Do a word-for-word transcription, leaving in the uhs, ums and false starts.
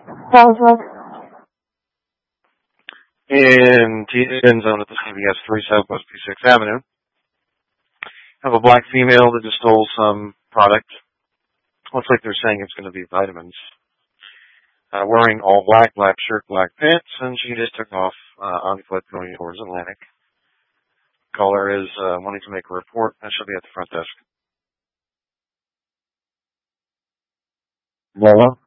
Southwest. In T N zone at the C V S three Southwest P sixth Avenue. Have a black female that just stole some product. Looks like they're saying it's going to be vitamins. Uh, wearing all black, black shirt, black pants, and she just took off uh, on foot going towards Atlantic. Caller is uh, wanting to make a report. I shall be at the front desk. Hello?